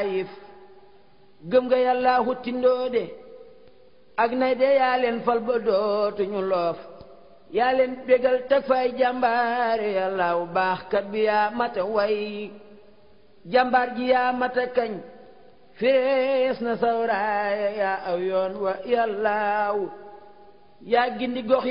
taayif gëm nga yàlla huttindoo de ak nay de yaa leen fal ba dootuñu loof yaa leen bégal teg fay jàmbaare yàlla wu baax kat bi yaa mata way jàmbaar ji yaa mata kañ fees na sawraaya yaa aw yoon wa yàllaaw yaa gindi gox